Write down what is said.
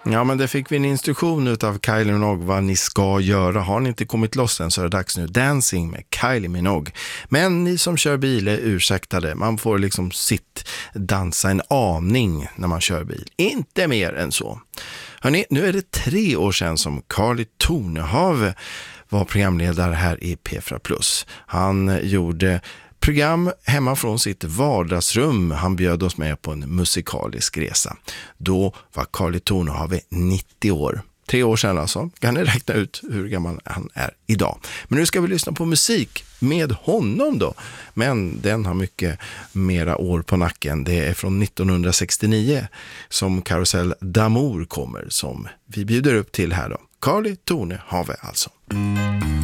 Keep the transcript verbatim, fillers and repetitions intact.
Ja, men det fick vi en instruktion utav Kylie Minogue vad ni ska göra. Har ni inte kommit loss än så är det dags nu. Dancing med Kylie Minogue. Men ni som kör bil är ursäktade. Man får liksom sitt dansa en aning när man kör bil. Inte mer än så. Hörrni, nu är det tre år sedan som Carly Tornehave var programledare här i P fyra Plus. Han gjorde program hemma från sitt vardagsrum. Han bjöd oss med på en musikalisk resa. Då var Carly Tornehave nittio år. Tre år sedan alltså. Kan ni räkna ut hur gammal han är idag. Men nu ska vi lyssna på musik med honom då. Men den har mycket mera år på nacken. Det är från nittonhundrasextionio som Carousel d'Amour kommer som vi bjuder upp till här då. Carly Tornehave alltså.